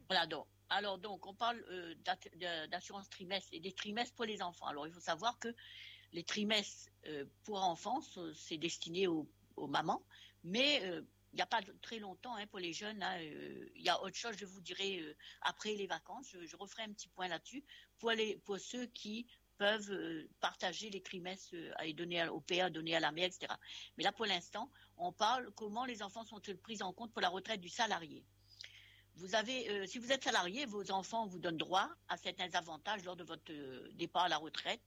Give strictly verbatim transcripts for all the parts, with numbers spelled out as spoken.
Voilà, donc. Alors, donc, on parle euh, d'assurance trimestre et des trimestres pour les enfants. Alors, il faut savoir que les trimestres euh, pour enfants, c'est destiné aux, aux mamans, mais euh, il n'y a pas très longtemps hein, pour les jeunes. Hein, euh, il y a autre chose, je vous dirai euh, après les vacances. Je, je referai un petit point là-dessus pour, les, pour ceux qui peuvent euh, partager les trimestres euh, et donner au père, donner à la mère, et cetera. Mais là, pour l'instant, on parle comment les enfants sont-ils pris en compte pour la retraite du salarié. Vous avez, euh, si vous êtes salarié, vos enfants vous donnent droit à certains avantages lors de votre euh, départ à la retraite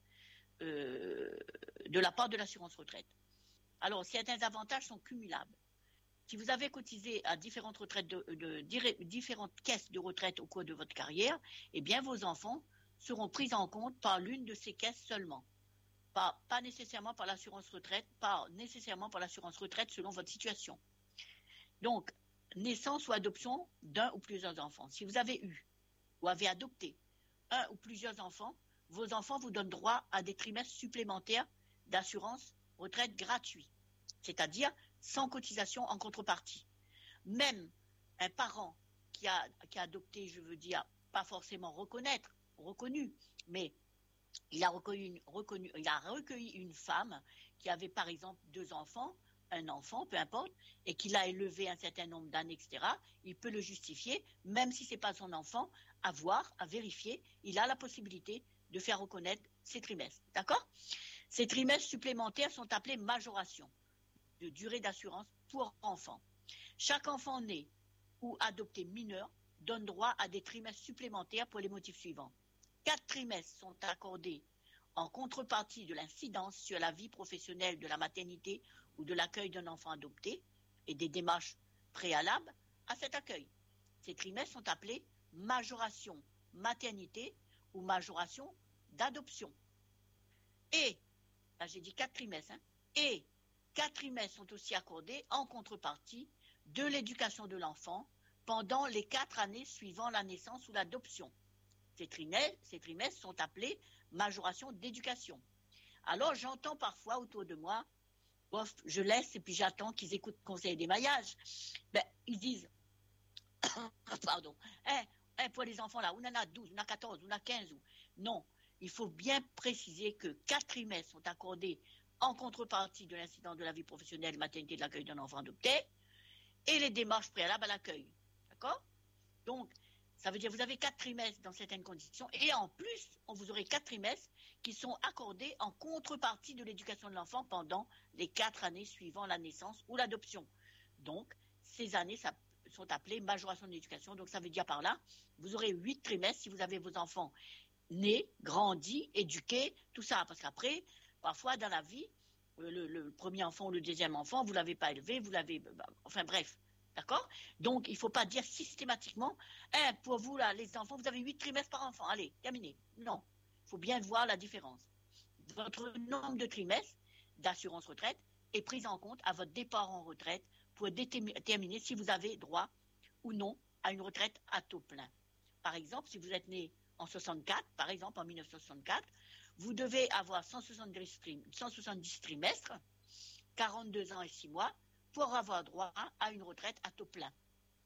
euh, de la part de l'assurance retraite. Alors, certains avantages sont cumulables. Si vous avez cotisé à différentes retraites de, de, de différentes caisses de retraite au cours de votre carrière, eh bien, vos enfants seront pris en compte par l'une de ces caisses seulement. Pas, pas nécessairement par l'assurance retraite, pas nécessairement par l'assurance retraite selon votre situation. Donc, naissance ou adoption d'un ou plusieurs enfants. Si vous avez eu ou avez adopté un ou plusieurs enfants, vos enfants vous donnent droit à des trimestres supplémentaires d'assurance retraite gratuits, c'est-à-dire sans cotisation en contrepartie. Même un parent qui a, qui a adopté, je veux dire, pas forcément reconnaître, reconnu, mais il a recueilli, reconnu, il a recueilli une femme qui avait par exemple deux enfants, un enfant, peu importe, et qu'il a élevé un certain nombre d'années, et cetera, il peut le justifier, même si ce n'est pas son enfant, à voir, à vérifier, il a la possibilité de faire reconnaître ses trimestres. D'accord ? Ces trimestres supplémentaires sont appelés majorations de durée d'assurance pour enfants. Chaque enfant né ou adopté mineur donne droit à des trimestres supplémentaires pour les motifs suivants. Quatre trimestres sont accordés en contrepartie de l'incidence sur la vie professionnelle de la maternité ou de l'accueil d'un enfant adopté et des démarches préalables à cet accueil. Ces trimestres sont appelés majoration maternité ou majoration d'adoption. Et, là j'ai dit quatre trimestres, hein, et quatre trimestres sont aussi accordés en contrepartie de l'éducation de l'enfant pendant les quatre années suivant la naissance ou l'adoption. Ces trimestres, ces trimestres sont appelés majoration d'éducation. Alors j'entends parfois autour de moi, bof, je laisse et puis j'attends qu'ils écoutent le conseil d'émaillage. Ben, ils disent, pardon, hein, hein, pour les enfants là, on en a douze, on en a quatorze, on en a quinze. Ou... Non, il faut bien préciser que quatre trimestres sont accordés en contrepartie de l'incident de la vie professionnelle, maternité, de l'accueil d'un enfant adopté et les démarches préalables à l'accueil. D'accord ? Donc, ça veut dire que vous avez quatre trimestres dans certaines conditions et en plus, on vous aurez quatre trimestres qui sont accordés en contrepartie de l'éducation de l'enfant pendant les quatre années suivant la naissance ou l'adoption. Donc, ces années ça, sont appelées majoration de l'éducation. Donc, ça veut dire par là, vous aurez huit trimestres si vous avez vos enfants nés, grandis, éduqués, tout ça. Parce qu'après, parfois dans la vie, le, le premier enfant ou le deuxième enfant, vous ne l'avez pas élevé, vous l'avez... Enfin bref. D'accord ? Donc, il ne faut pas dire systématiquement, hein, pour vous, là, les enfants, vous avez huit trimestres par enfant. Allez, terminé. Non. Il faut bien voir la différence. Votre nombre de trimestres d'assurance retraite est pris en compte à votre départ en retraite pour déterminer si vous avez droit ou non à une retraite à taux plein. Par exemple, si vous êtes né en soixante-quatre, par exemple, en mille neuf cent soixante-quatre, vous devez avoir cent soixante-dix, cent soixante-dix trimestres, quarante-deux ans et six mois, pour avoir droit à une retraite à taux plein.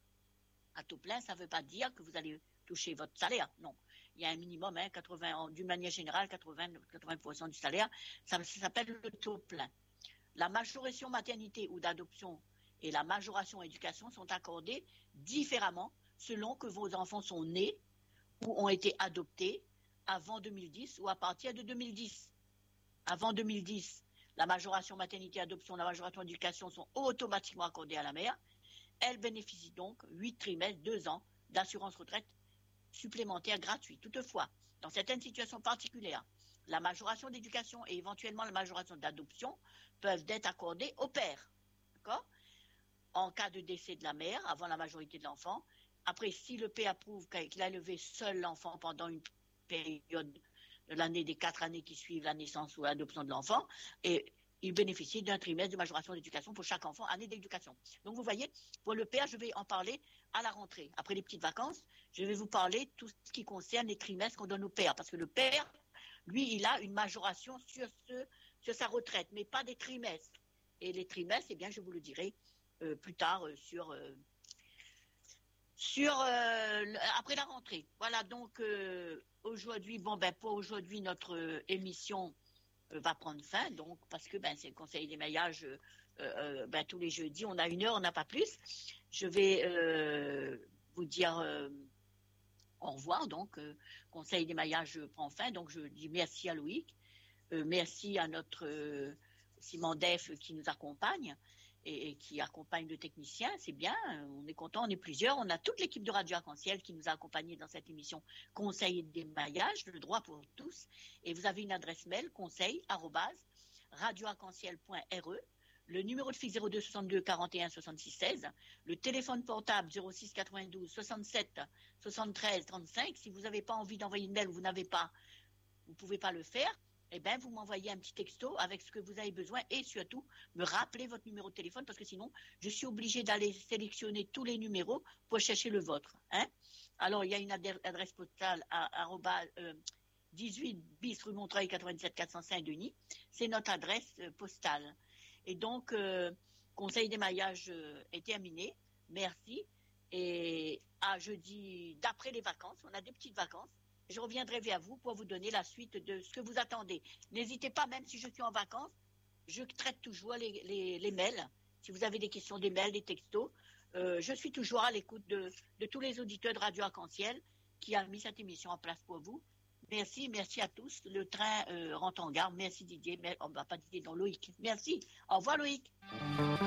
À taux plein, ça ne veut pas dire que vous allez toucher votre salaire, non. Il y a un minimum, hein, quatre-vingts, d'une manière générale, quatre-vingts, quatre-vingts pour cent du salaire, ça, ça s'appelle le taux plein. La majoration maternité ou d'adoption et la majoration éducation sont accordées différemment selon que vos enfants sont nés ou ont été adoptés avant deux mille dix ou à partir de deux mille dix. Avant deux mille dix, la majoration maternité, adoption, la majoration éducation sont automatiquement accordées à la mère. Elle bénéficie donc huit trimestres, deux ans d'assurance retraite supplémentaire gratuite. Toutefois, dans certaines situations particulières, la majoration d'éducation et éventuellement la majoration d'adoption peuvent être accordées au père. D'accord ? En cas de décès de la mère, avant la majorité de l'enfant. Après, si le père approuve qu'il a élevé seul l'enfant pendant une période de l'année des quatre années qui suivent la naissance ou l'adoption de l'enfant, et il bénéficie d'un trimestre de majoration d'éducation pour chaque enfant, année d'éducation. Donc vous voyez, pour le père, je vais en parler à la rentrée. Après les petites vacances, je vais vous parler de tout ce qui concerne les trimestres qu'on donne au père. Parce que le père, lui, il a une majoration sur, ce, sur sa retraite, mais pas des trimestres. Et les trimestres, eh bien, je vous le dirai euh, plus tard euh, sur... Euh, sur euh, après la rentrée. Voilà, donc euh, aujourd'hui, bon ben pour aujourd'hui notre euh, émission euh, va prendre fin, donc parce que ben c'est le conseil des maillages euh, euh, ben, tous les jeudis, on a une heure, on n'a pas plus. Je vais euh, vous dire euh, au revoir, donc euh, conseil des maillages prend fin, donc je dis merci à Loïc, euh, merci à notre euh, Simon Def qui nous accompagne. Et, et qui accompagne le technicien, c'est bien, on est content, on est plusieurs, on a toute l'équipe de Radio Arc-en-Ciel qui nous a accompagnés dans cette émission Conseil des maillages, le droit pour tous, et vous avez une adresse mail, conseil arobase radio arc en ciel point r e, le numéro de fixe zéro deux soixante-deux quarante et un soixante-six seize, le téléphone portable zéro six quatre-vingt-douze soixante-sept soixante-treize trente-cinq, si vous n'avez pas envie d'envoyer une mail, vous n'avez pas, vous ne pouvez pas le faire, eh bien, vous m'envoyez un petit texto avec ce que vous avez besoin et surtout, me rappelez votre numéro de téléphone parce que sinon, je suis obligée d'aller sélectionner tous les numéros pour chercher le vôtre. Hein. Alors, il y a une adresse postale à, à, à euh, dix-huit bis rue Montreuil quatre-vingt-dix-sept quatre cent cinq Denis. C'est notre adresse euh, postale. Et donc, euh, conseil des maillages euh, est terminé. Merci. Et à jeudi, d'après les vacances, on a des petites vacances. Je reviendrai vers vous pour vous donner la suite de ce que vous attendez. N'hésitez pas, même si je suis en vacances, je traite toujours les, les, les mails. Si vous avez des questions, des mails, des textos, euh, je suis toujours à l'écoute de, de tous les auditeurs de Radio Arc-en-Ciel qui a mis cette émission en place pour vous. Merci, merci à tous. Le train euh, rentre en gare. Merci Didier. Mais, oh, bah, pas Didier, non, Loïc. Merci. Au revoir Loïc.